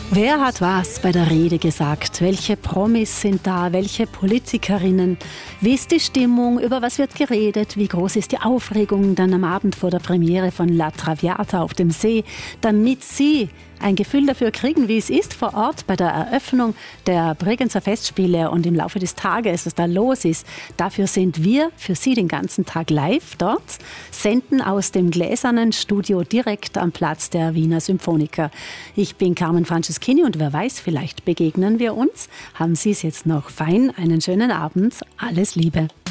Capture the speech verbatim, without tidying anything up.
Wer hat was bei der Rede gesagt? Welche Promis sind da? Welche Politikerinnen? Wie ist die Stimmung? Über was wird geredet? Wie groß ist die Aufregung dann am Abend vor der Premiere von La Traviata auf dem See? Damit Sie ein Gefühl dafür kriegen, wie es ist vor Ort bei der Eröffnung der Bregenzer Festspiele und im Laufe des Tages, was da los ist. Dafür sind wir für Sie den ganzen Tag live dort, senden aus dem gläsernen Studio direkt am Platz der Wiener Symphoniker. Ich bin Carmen Franceschini und wer weiß, vielleicht begegnen wir uns. Haben Sie es jetzt noch fein, einen schönen Abend, alles Liebe.